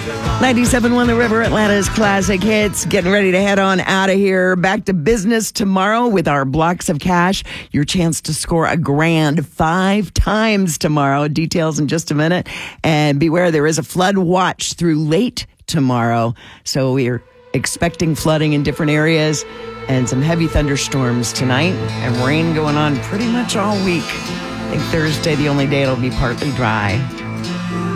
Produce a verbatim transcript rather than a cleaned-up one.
ninety-seven point one The River, Atlanta's classic hits. Getting ready to head on out of here. Back to business tomorrow with our blocks of cash. Your chance to score a grand five times tomorrow. Details in just a minute. And beware, there is a flood watch through late tomorrow. So we're expecting flooding in different areas and some heavy thunderstorms tonight and rain going on pretty much all week. I think Thursday, the only day it'll be partly dry.